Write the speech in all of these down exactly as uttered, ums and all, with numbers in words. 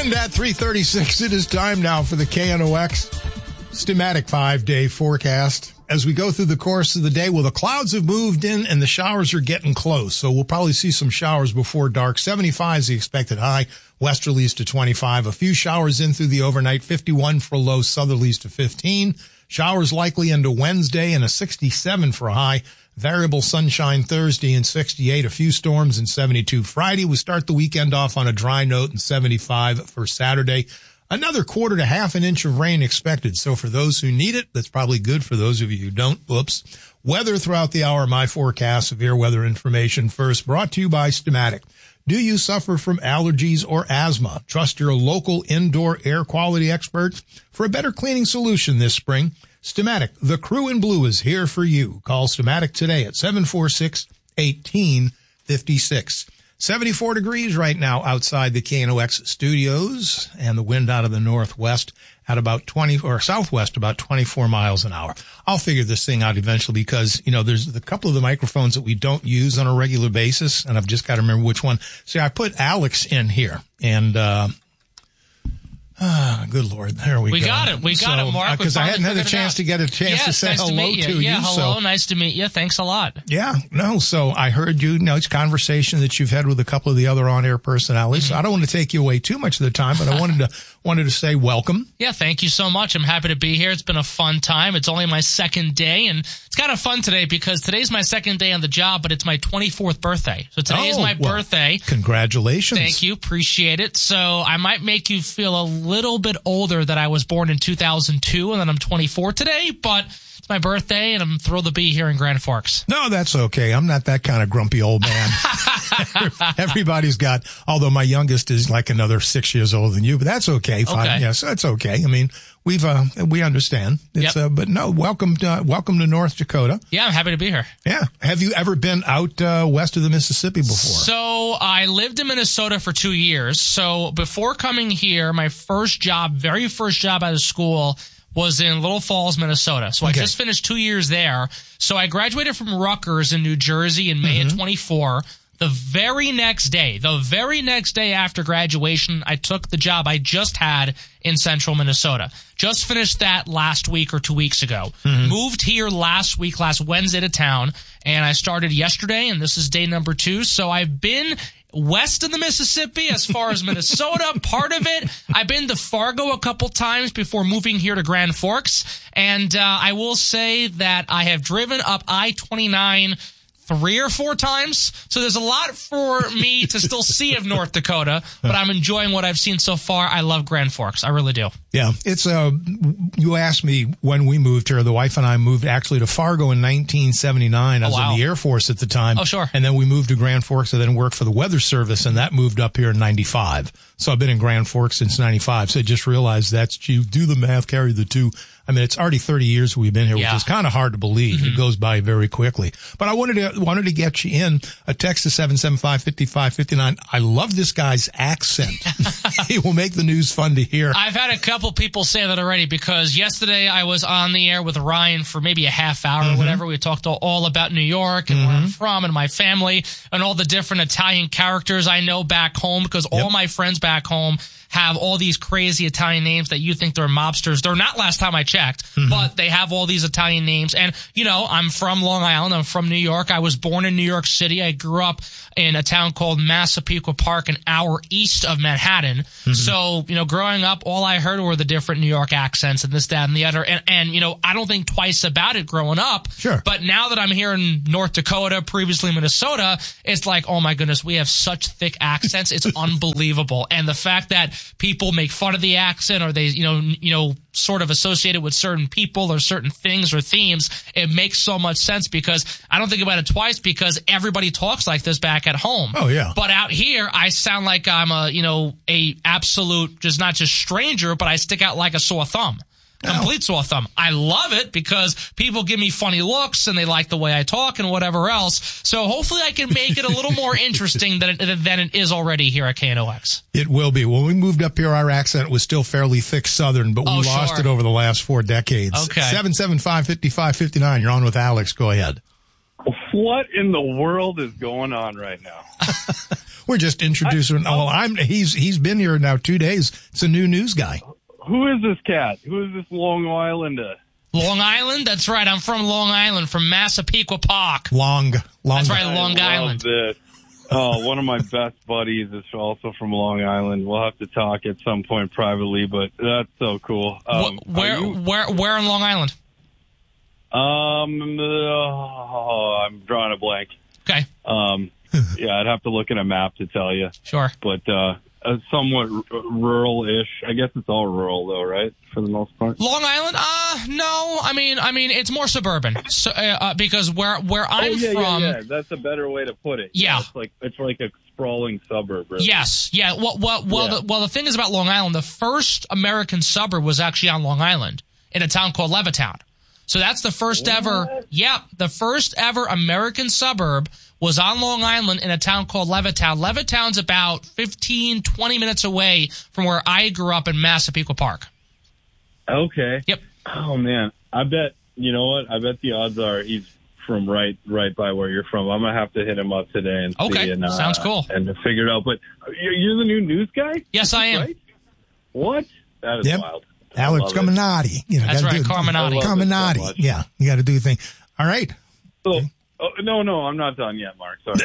And at three thirty-six, it is time now for the K N O X Stamatic five-day forecast. As we go through the course of the day, well, the clouds have moved in and the showers are getting close. So we'll probably see some showers before dark. seventy-five is the expected high. Westerlies to twenty-five. A few showers in through the overnight. fifty-one for low. Southerlies to fifteen. Showers likely into Wednesday and a sixty-seven for a high. Variable sunshine Thursday and sixty-eight. A few storms and seventy-two Friday. We start the weekend off on a dry note and seventy-five for Saturday. Another quarter to half an inch of rain expected. So for those who need it, that's probably good. For those of you who don't, whoops. Weather throughout the hour. My forecast, severe weather information first, brought to you by Stamatic. Do you suffer from allergies or asthma? Trust your local indoor air quality experts for a better cleaning solution this spring. Stamatic, the crew in blue is here for you. Call Stamatic today at seven four six, one eight five six. seventy-four degrees right now outside the K N O X studios, and the wind out of the northwest at about twenty, or southwest about twenty-four miles an hour. I'll figure this thing out eventually because, you know, there's a couple of the microphones that we don't use on a regular basis, and I've just got to remember which one. See, I put Alex in here, and, uh, Ah, good Lord. There we, we go. We got it. We got so, it, Mark. Because uh, I hadn't had a chance to get a chance yes, to say nice hello to, meet you. to you. Yeah, hello. So. Nice to meet you. Thanks a lot. Yeah, no. So I heard you, you know, it's conversation that you've had with a couple of the other on-air personalities. Mm-hmm. So I don't want to take you away too much of the time, but I wanted to wanted to say welcome. Yeah, thank you so much. I'm happy to be here. It's been a fun time. It's only my second day, and it's kind of fun today because today's my second day on the job, but it's my twenty-fourth birthday. So today oh, is my well, birthday. Congratulations. Thank you. Appreciate it. So I might make you feel a little bit older that I was born in two thousand two and then I'm twenty-four today, but it's my birthday and I'm thrilled to be here in Grand Forks. No, that's okay. I'm not that kind of grumpy old man. Everybody's got, although my youngest is like another six years older than you, but that's okay. Fine. Okay. Yes, that's okay. I mean, we've, uh, we understand. It's, yep. uh, but no, welcome to, welcome to North Dakota. Yeah, I'm happy to be here. Yeah. Have you ever been out, uh, west of the Mississippi before? So I lived in Minnesota for two years. So before coming here, my first job, very first job out of school was in Little Falls, Minnesota. So okay. I just finished two years there. So I graduated from Rutgers in New Jersey in May mm-hmm. of twenty-four. The very next day, the very next day after graduation, I took the job I just had in central Minnesota. Just finished that last week or two weeks ago. Mm-hmm. Moved here last week, last Wednesday to town, and I started yesterday, and this is day number two. So I've been west of the Mississippi as far as Minnesota, part of it. I've been to Fargo a couple times before moving here to Grand Forks, and uh, I will say that I have driven up I twenty-nine three or four times. So there's a lot for me to still see of North Dakota, but I'm enjoying what I've seen so far. I love Grand Forks. I really do. Yeah. It's, uh, you asked me when we moved here, the wife and I moved actually to Fargo in nineteen seventy-nine. I was oh, wow. in the Air Force at the time. Oh, sure. And then we moved to Grand Forks and then worked for the Weather Service, and that moved up here in ninety-five. So I've been in Grand Forks since ninety-five. So I just realized that's, you do the math, carry the two. I mean, it's already thirty years we've been here, yeah. which is kind of hard to believe. Mm-hmm. It goes by very quickly. But I wanted to wanted to get you in a text to seven seven five, five five five nine. I love this guy's accent. He will make the news fun to hear. I've had a couple people say that already because yesterday I was on the air with Ryan for maybe a half hour mm-hmm. or whatever. We talked all about New York and mm-hmm. where I'm from and my family and all the different Italian characters I know back home because yep. all my friends back home have all these crazy Italian names that you think they're mobsters. They're not last time I checked, mm-hmm. but they have all these Italian names. And, you know, I'm from Long Island. I'm from New York. I was born in New York City. I grew up in a town called Massapequa Park, an hour east of Manhattan. Mm-hmm. So, you know, growing up, all I heard were the different New York accents and this, that, and the other. And, and you know, I don't think twice about it growing up. Sure. But now that I'm here in North Dakota, previously Minnesota, it's like, oh my goodness, we have such thick accents. It's unbelievable. And the fact that people make fun of the accent or they, you know, you know, sort of associated with certain people or certain things or themes, it makes so much sense because I don't think about it twice because everybody talks like this back at home. Oh, yeah. But out here, I sound like I'm a, you know, a absolute, just not just stranger, but I stick out like a sore thumb. Complete sore thumb. I love it because people give me funny looks and they like the way I talk and whatever else. So hopefully I can make it a little more interesting than it, than it is already here at K N O X. It will be. When we moved up here, our accent was still fairly thick Southern, but we oh, lost sure. it over the last four decades. Okay. seven seven five, five five five nine. You're on with Alex. Go ahead. What in the world is going on right now? We're just introducing. I, well, I'm he's he's been here now two days. It's a new news guy. Who is this cat? Who is this Long Islander? Long Island? That's right. I'm from Long Island, from Massapequa Park. Long, Long. That's right, Long I Island. Love this. Oh, one of my best buddies is also from Long Island. We'll have to talk at some point privately, but that's so cool. Um, where, you, where, where in Long Island? Um, oh, I'm drawing a blank. Okay. Um, yeah, I'd have to look at a map to tell you. Sure. But uh, uh, somewhat r- rural-ish. I guess it's all rural, though, right? For the most part. Long Island? Uh, no. I mean, I mean, it's more suburban. So, uh, uh, because where where I'm oh, yeah, from, yeah, yeah. That's a better way to put it. Yeah. It's like it's like a sprawling suburb. Really. Yes. Yeah. Well, well, well, Yeah. The, well. The thing is about Long Island, the first American suburb was actually on Long Island in a town called Levittown. So that's the first What? ever. Yep, the first ever American suburb was on Long Island in a town called Levittown. Levittown's about fifteen, twenty minutes away from where I grew up in Massapequa Park. Okay. Yep. Oh man, I bet you know what? I bet the odds are he's from right right by where you're from. I'm gonna have to hit him up today and Okay. see and uh, Sounds cool. and to figure it out. But you're, you're the new news guy? Yes, I am. Right? What? That is Yep. wild. I Alex love it. Carminati. You know, That's gotta right, do- Carminati. I love it so Carminati. much. Yeah, you got to do the thing. All right. So, oh, no, no, I'm not done yet, Mark. Sorry.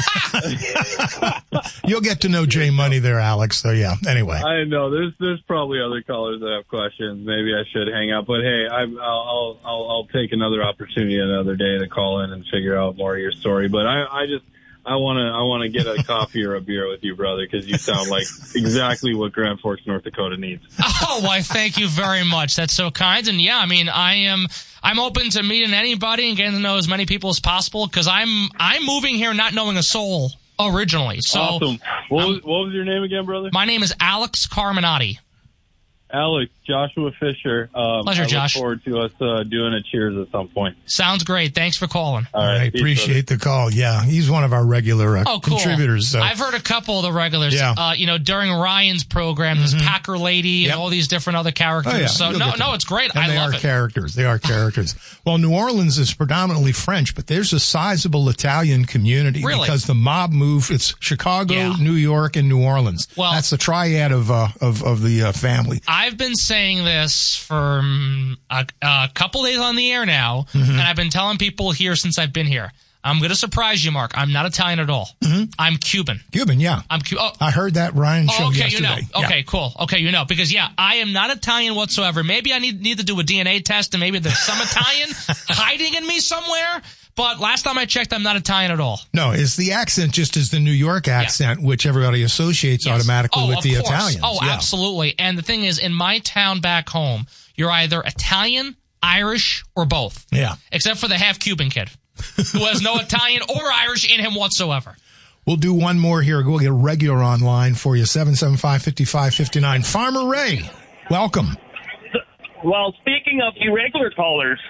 Um, You'll get to know Jay Money there, Alex. So yeah. Anyway. I know there's there's probably other callers that have questions. Maybe I should hang up, but hey, I'm, I'll, I'll I'll I'll take another opportunity another day to call in and figure out more of your story. But I I just I want to I want to get a coffee or a beer with you, brother, because you sound like exactly what Grand Forks, North Dakota needs. Oh, why, thank you very much. That's so kind. And yeah, I mean, I am, I'm open to meeting anybody and getting to know as many people as possible because I'm, I'm moving here not knowing a soul originally. So Awesome. What was, what was your name again, brother? my name is Alex Carminati. Alex, Joshua Fisher. Um, Pleasure, I look Josh. forward to us uh, doing a cheers at some point. Sounds great. Thanks for calling. All All right. right. peace, Appreciate the call. Yeah. He's one of our regular uh, Oh, cool. contributors. So. I've heard a couple of the regulars, Yeah. uh, you know, during Ryan's program, this Packer lady Yep. and all these different other characters. Oh, yeah. So You'll no, get them. no, it's great. And I they love are it. characters. They are characters. Well, New Orleans is predominantly French, but there's a sizable Italian community Really? because the mob moved. It's Chicago, Yeah. New York, and New Orleans. Well- that's the triad of uh, of of the uh, family. I've been saying this for um, a, a couple days on the air now, Mm-hmm. and I've been telling people here since I've been here. I'm going to surprise you, Mark. I'm not Italian at all. Mm-hmm. I'm Cuban. Cuban, yeah. I'm Cu- oh, I heard that Ryan show oh, okay, yesterday. you know. Yeah. Okay, cool. Okay, you know. Because, yeah, I am not Italian whatsoever. Maybe I need, need to do a D N A test, and maybe there's some Italian hiding in me somewhere. But last time I checked, I'm not Italian at all. No, it's the accent just as the New York accent, which everybody associates Yes. automatically Oh, with of the course. Italians. Oh, yeah. absolutely. And the thing is, in my town back home, you're either Italian, Irish, or both. Yeah. Except for the half Cuban kid, who has no Italian or Irish in him whatsoever. We'll do one more here. We'll get regular online for you. seven seven five, five five five nine. Farmer Ray, welcome. Well, speaking of irregular callers,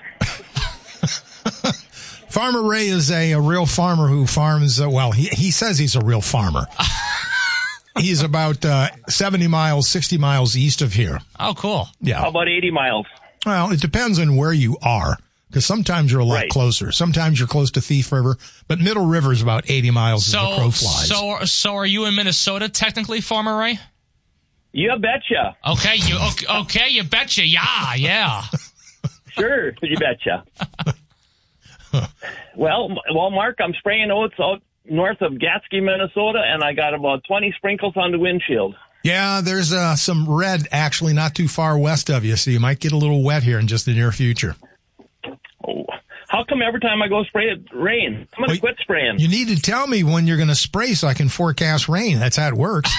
Farmer Ray is a, a real farmer who farms, uh, well, he, he says he's a real farmer. He's about uh, seventy miles, sixty miles east of here. Oh, cool. Yeah. how about eighty miles? Well, it depends on where you are, because sometimes you're a lot Right. closer. Sometimes you're close to Thief River, but Middle River is about eighty miles as the So, crow flies. so, so are you in Minnesota technically, Farmer Ray? You betcha. Okay, you okay, okay, you betcha. Yeah, yeah. Sure, you betcha. well, m- well, Mark, I'm spraying oats out north of Gatsky, Minnesota, and I got about twenty sprinkles on the windshield. Yeah, there's uh, some red actually not too far west of you, so you might get a little wet here in just the near future. Oh, how come every time I go spray it rains? I'm going Well, to quit spraying. You need to tell me when you're going to spray so I can forecast rain. That's how it works.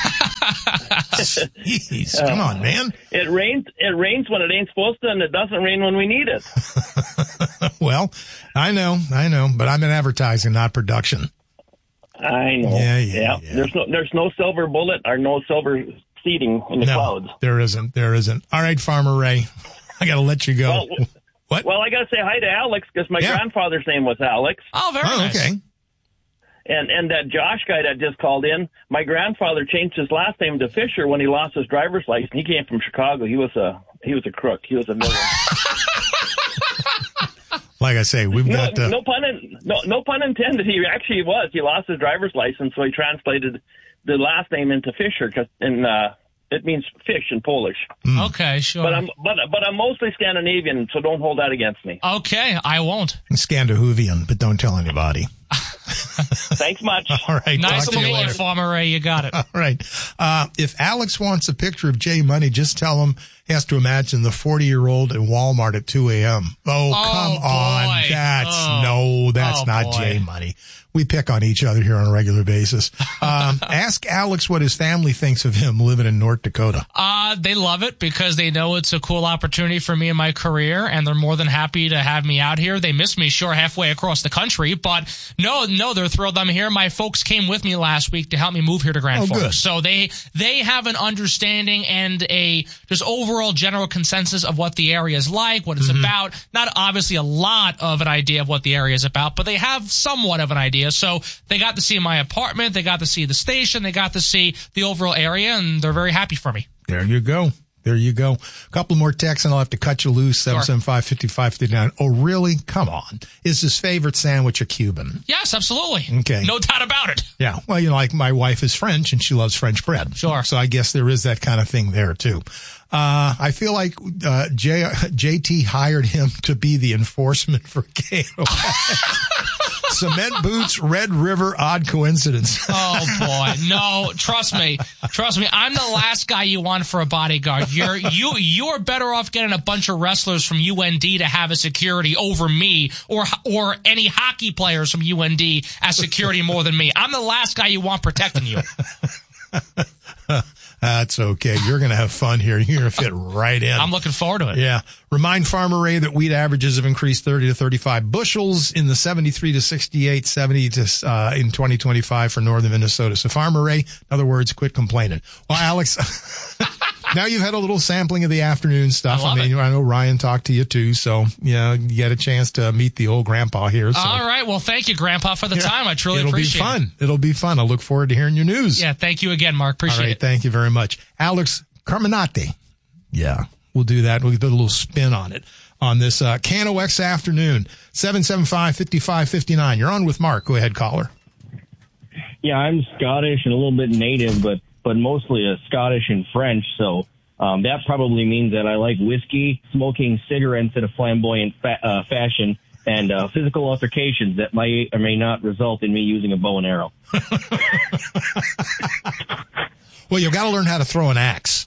Jeez, come on, man. It rains. It rains when it ain't supposed to, and it doesn't rain when we need it. Well, I know, I know, but I'm in advertising, not production. I know. Yeah, yeah, yeah. There's no, there's no silver bullet or no silver seeding in the No, clouds. there isn't. There isn't. All right, Farmer Ray, I got to let you go. Well, What? Well, I got to say hi to Alex because my Yeah. grandfather's name was Alex. Oh, very Oh, nice. okay. And and that Josh guy that just called in, my grandfather changed his last name to Fisher when he lost his driver's license. He came from Chicago. He was a he was a crook. He was a villain. Like I say, we've no, got uh, no pun in, no no pun intended. He actually was. He lost his driver's license, so he translated the last name into Fisher because in uh, it means fish in Polish. Mm. Okay, sure. But I'm but but I'm mostly Scandinavian, so don't hold that against me. Okay, I won't. Scandinavian, but don't tell anybody. Thanks much. All right. Nice to to you meet you, later. Farmer Ray. You got it. All right. Uh, if Alex wants a picture of Jay Money, just tell him he has to imagine the forty-year-old in Walmart at two a.m. Oh, Oh, come boy. on. That's, Oh. no, that's Oh, not boy. Jay Money. We pick on each other here on a regular basis. Um, ask Alex what his family thinks of him living in North Dakota. Uh, they love it because they know it's a cool opportunity for me in my career, and they're more than happy to have me out here. They miss me, sure, halfway across the country, but no, no, they're thrilled I'm here. My folks came with me last week to help me move here to Grand Oh, Forks. good. So they, they have an understanding and a just overall general consensus of what the area is like, what it's Mm-hmm. about. Not obviously a lot of an idea of what the area is about, but they have somewhat of an idea. So they got to see my apartment, they got to see the station, they got to see the overall area, and they're very happy for me. There you go. There you go. A couple more texts and I'll have to cut you loose. seven seven five, five five five nine. Oh, really? Come on. Is his favorite sandwich a Cuban? Yes, absolutely. Okay. No doubt about it. Yeah. Well, you know, like my wife is French and she loves French bread. Sure. So I guess there is that kind of thing there too. Uh, I feel like, uh, J, JT hired him to be the enforcement for K O X. Cement boots, Red River, odd coincidence. Oh boy, no! Trust me, trust me. I'm the last guy you want for a bodyguard. You're you you're better off getting a bunch of wrestlers from U N D to have a security over me, or or any hockey players from U N D as security more than me. I'm the last guy you want protecting you. That's okay. You're going to have fun here. You're going to fit right in. I'm looking forward to it. Yeah. Remind Farmer Ray that wheat averages have increased thirty to thirty-five bushels in the seventy-three to sixty-eight, seventy to, uh, in twenty twenty-five for northern Minnesota. So Farmer Ray, in other words, quit complaining. Well, Alex, now you've had a little sampling of the afternoon stuff. I love I mean, it. I know Ryan talked to you too. So, yeah, you get a chance to meet the old grandpa here. So. All right. Well, thank you, Grandpa, for the Yeah. time. I truly It'll appreciate be it. fun. It'll be fun. I look forward to hearing your news. Yeah. Thank you again, Mark. Appreciate All right. it. Thank you very much. Alex Carminati. Yeah, we'll do that. We'll put a little spin on it on this uh, K N O X afternoon. seven seven five, five five five nine. You're on with Mark. Go ahead, caller. Yeah, I'm Scottish and a little bit native, but but mostly a Scottish and French. So um, that probably means that I like whiskey, smoking cigarettes in a flamboyant fa- uh, fashion, and uh, physical altercations that may or may not result in me using a bow and arrow. Well, you've got to learn how to throw an axe.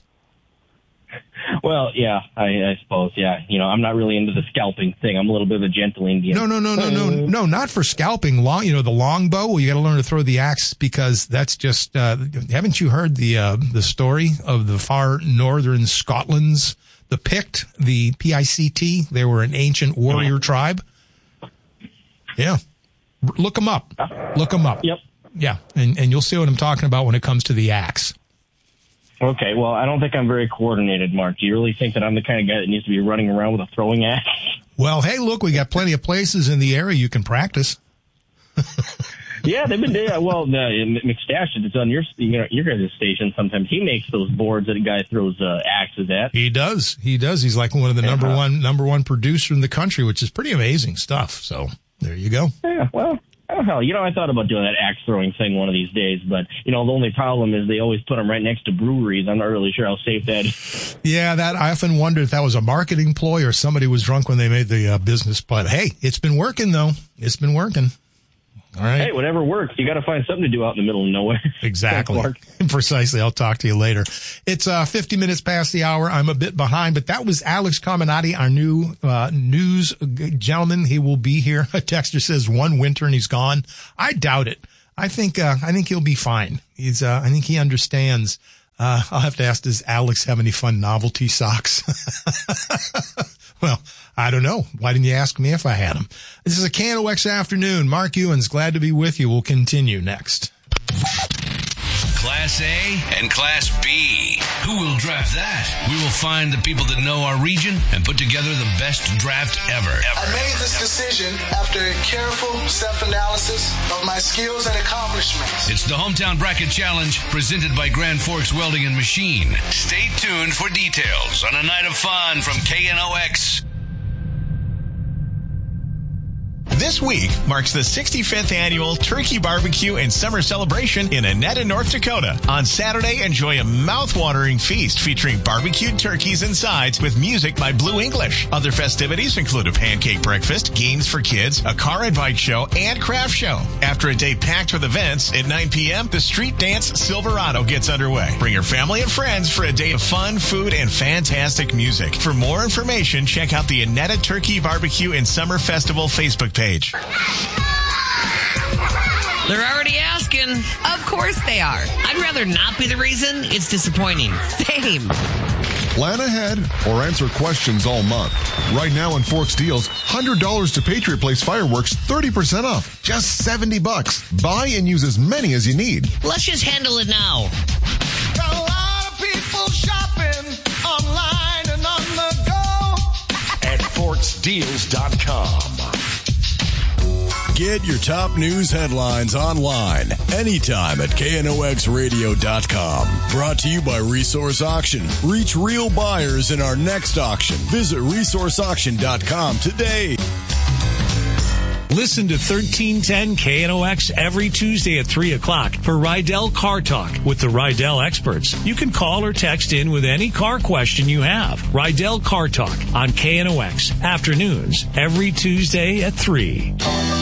Well, yeah, I, I suppose, yeah. You know, I'm not really into the scalping thing. I'm a little bit of a gentle Indian. No, no, no, no, no, no, not for scalping. Long, you know, the long bow. Well, you got to learn to throw the axe because that's just. Uh, haven't you heard the uh, the story of the far northern Scotland's the Pict, the P I C T? They were an ancient warrior tribe. Yeah, look them up. Look them up. Yep. Yeah, and and you'll see what I'm talking about when it comes to the axe. Okay, well, I don't think I'm very coordinated, Mark. Do you really think that I'm the kind of guy that needs to be running around with a throwing axe? Well, hey, look, we got plenty of places in the area you can practice. Yeah, they've been doing well. The McStash that's on your you know your guys' station. Sometimes he makes those boards that a guy throws uh, axes at. He does. He does. He's like one of the Yeah. number one number one producer in the country, which is pretty amazing stuff. So there you go. Yeah, well, oh hell, you know, I thought about doing that axe throwing thing one of these days, but you know, the only problem is they always put them right next to breweries. I'm not really sure how safe that is. Yeah, that I often wondered if that was a marketing ploy or somebody was drunk when they made the uh, business. But hey, it's been working though. It's been working. All right. Hey, whatever works. You got to find something to do out in the middle of nowhere. Exactly. Thanks, Mark. Precisely. I'll talk to you later. It's uh, fifty minutes past the hour. I'm a bit behind, but that was Alex Carminati, our new uh, news gentleman. He will be here. A texter says one winter and he's gone. I doubt it. I think uh, I think he'll be fine. He's. Uh, I think he understands. Uh, I'll have to ask, does Alex have any fun novelty socks? Well, I don't know. Why didn't you ask me if I had them? This is a K N O X afternoon. Mark Ewens, glad to be with you. We'll continue next. Class A and Class B. Who will draft that? We will find the people that know our region and put together the best draft ever. I made this decision after a careful self-analysis of my skills and accomplishments. It's the Hometown Bracket Challenge presented by Grand Forks Welding and Machine. Stay tuned for details on a night of fun from K N O X. This week marks the sixty-fifth annual Turkey Barbecue and Summer Celebration in Annetta, North Dakota. On Saturday, enjoy a mouth-watering feast featuring barbecued turkeys and sides with music by Blue English. Other festivities include a pancake breakfast, games for kids, a car and bike show, and craft show. After a day packed with events, at nine p.m., the Street Dance Silverado gets underway. Bring your family and friends for a day of fun, food, and fantastic music. For more information, check out the Annetta Turkey Barbecue and Summer Festival Facebook page. They're already asking. Of course they are. I'd rather not be the reason. It's disappointing. Same. Plan ahead or answer questions all month. Right now on Forks Deals, one hundred dollars to Patriot Place fireworks, thirty percent off. Just seventy bucks. Buy and use as many as you need. Let's just handle it now. Got a lot of people shopping online and on the go at forks deals dot com. Get your top news headlines online anytime at K N O X radio dot com. Brought to you by Resource Auction. Reach real buyers in our next auction. Visit resource auction dot com today. Listen to thirteen ten K N O X every Tuesday at three o'clock for Rydell Car Talk with the Rydell experts. You can call or text in with any car question you have. Rydell Car Talk on K N O X afternoons every Tuesday at three.